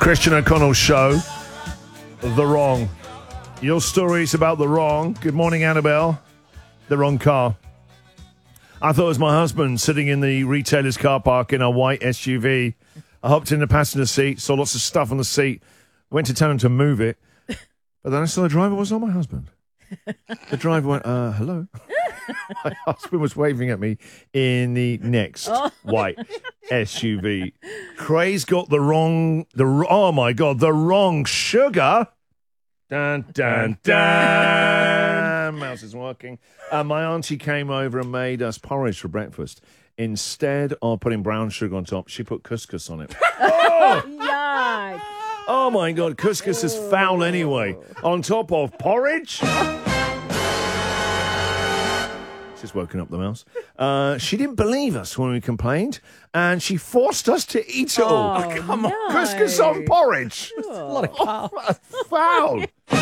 Christian O'Connell Show. The wrong. Your stories about the wrong. Good morning, Annabelle. The wrong car. I thought it was my husband sitting in the retailer's car park in a white SUV. I hopped in the passenger seat, saw lots of stuff on the seat, went to tell him to move it, but then I saw the driver was not my husband. The driver went, hello. My husband was waving at me in the next white SUV. Craig's got the wrong sugar. Dun, dun, dun. Mouse isn't working. My auntie came over and made us porridge for breakfast. Instead of putting brown sugar on top, she put couscous on it. Oh! Yuck. Oh, my God. Couscous is foul anyway. On top of porridge? She's woken up the mouse. She didn't believe us when we complained, and she forced us to eat it all. Oh, come on. no. Couscous on porridge. A lot of carbs. Foul.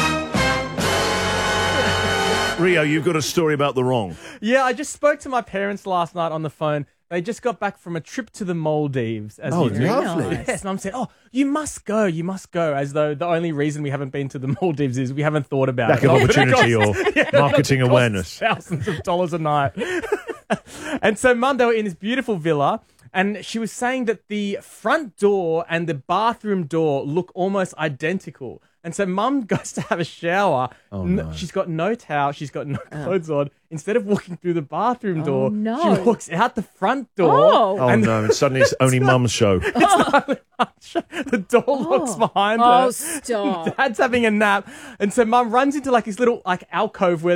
Rio, you've got a story about the wrong. Yeah, I just spoke to my parents last night on the phone. They just got back from a trip to the Maldives. As you do. lovely. Nice. Yes, and I'm saying, you must go, as though the only reason we haven't been to the Maldives is we haven't thought about Lack it. of opportunity or marketing It costs awareness. Thousands of dollars a night. And so, Mum, they were in this beautiful villa, and she was saying that the front door and the bathroom door look almost identical. And so Mum goes to have a shower. no. She's got no towel. She's got no clothes on. Instead of walking through the bathroom door, no. she walks out the front door. Oh. Oh, no. And suddenly it's only Mum's show. The door locks behind her. Oh, stop. Dad's having a nap. And so Mum runs into like this little alcove where